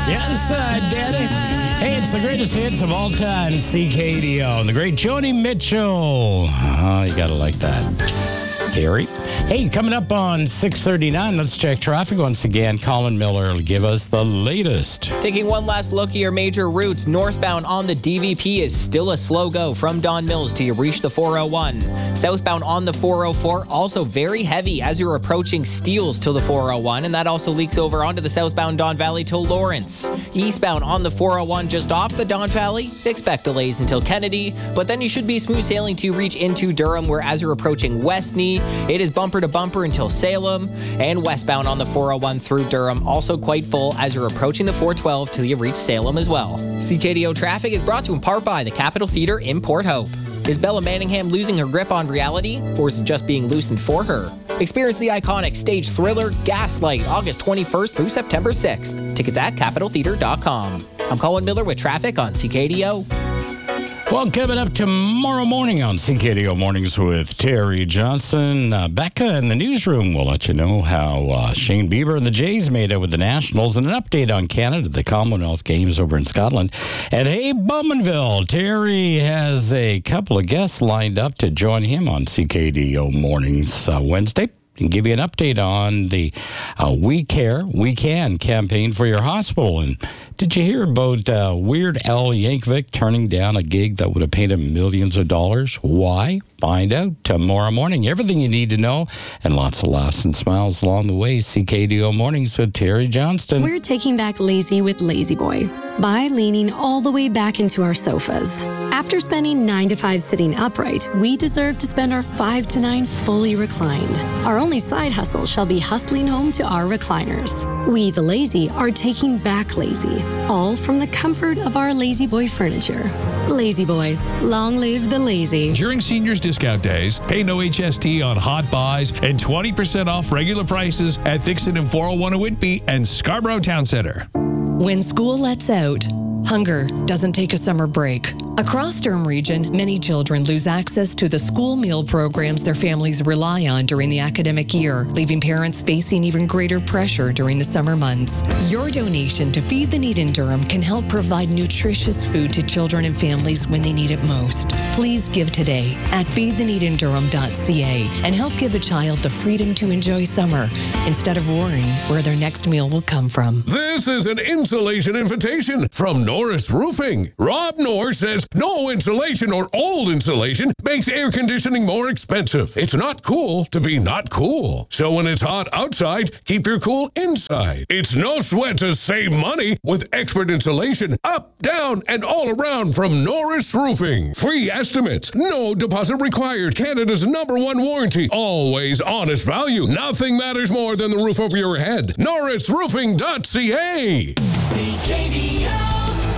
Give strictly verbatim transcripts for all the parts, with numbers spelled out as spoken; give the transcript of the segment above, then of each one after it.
Yes, uh, Daddy. Hey, it's the greatest hits of all time, C K D O. And the great Joni Mitchell. Oh, you got to like that. Gary. Hey, coming up on six thirty-nine, let's check traffic once again. Colin Miller will give us the latest. Taking one last look at your major routes, northbound on the D V P is still a slow go from Don Mills till you reach the four oh one. Southbound on the four oh four, also very heavy as you're approaching Steeles till the four oh one, and that also leaks over onto the southbound Don Valley till Lawrence. Eastbound on the four oh one just off the Don Valley, expect delays until Kennedy, but then you should be smooth sailing to reach into Durham, where as you're approaching Westney, it is bumper to bumper until Salem, and westbound on the four oh one through Durham, also quite full as you're approaching the four twelve till you reach Salem as well. C K D O traffic is brought to you in part by the Capitol Theatre in Port Hope. Is Bella Manningham losing her grip on reality, or is it just being loosened for her? Experience the iconic stage thriller Gaslight August twenty-first through September sixth. Tickets at capitol theatre dot com. I'm Colin Miller with traffic on C K D O. Well, coming up tomorrow morning on C K D O Mornings with Terry Johnson. Uh, Becca in the newsroom will let you know how uh, Shane Bieber and the Jays made it with the Nationals, and an update on Canada, the Commonwealth Games over in Scotland. And hey, Bowmanville, Terry has a couple of guests lined up to join him on C K D O Mornings uh, Wednesday. And give you an update on the uh, We Care, We Can campaign for your hospital. And did you hear about uh, Weird Al Yankovic turning down a gig that would have paid him millions of dollars? Why? Find out tomorrow morning. Everything you need to know, and lots of laughs and smiles along the way. C K D O Mornings with Terry Johnston. We're taking back lazy with Lazy Boy by leaning all the way back into our sofas. After spending nine to five sitting upright, we deserve to spend our five to nine fully reclined. Our only side hustle shall be hustling home to our recliners. We, the lazy, are taking back lazy, all from the comfort of our Lazy Boy furniture. Lazy Boy, long live the lazy. During seniors discount days, pay no H S T on hot buys and twenty percent off regular prices at Thixton and four oh one Whitby and Scarborough Town Centre. When school lets out, hunger doesn't take a summer break. Across Durham Region, many children lose access to the school meal programs their families rely on during the academic year, leaving parents facing even greater pressure during the summer months. Your donation to Feed the Need in Durham can help provide nutritious food to children and families when they need it most. Please give today at feed the need in durham dot c a and help give a child the freedom to enjoy summer instead of worrying where their next meal will come from. This is an insulation invitation from Norris Roofing. Rob Norris says no insulation or old insulation makes air conditioning more expensive. It's not cool to be not cool. So when it's hot outside, keep your cool inside. It's no sweat to save money with expert insulation up, down, and all around from Norris Roofing. Free estimates, no deposit required. Canada's number one warranty. Always honest value. Nothing matters more than the roof over your head. norris roofing dot c a. C K D O.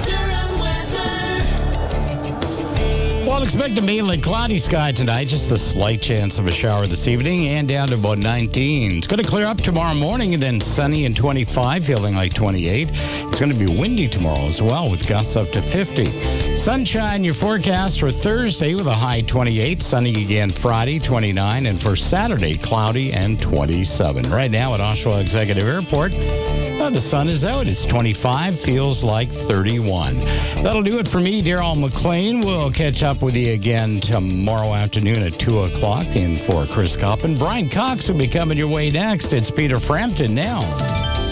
Well, expect a mainly cloudy sky tonight. Just a slight chance of a shower this evening, and down to about nineteen. It's going to clear up tomorrow morning, and then sunny and twenty-five, feeling like twenty-eight. It's going to be windy tomorrow as well, with gusts up to fifty. Sunshine, your forecast for Thursday with a high twenty-eight. Sunny again Friday, twenty-nine. And for Saturday, cloudy and twenty-seven. Right now at Oshawa Executive Airport, well, the sun is out. It's twenty-five, feels like thirty-one. That'll do it for me, Daryl McLean. We'll catch up with you again tomorrow afternoon at two o'clock. And for Chris Coppin, Brian Cox will be coming your way next. It's Peter Frampton now.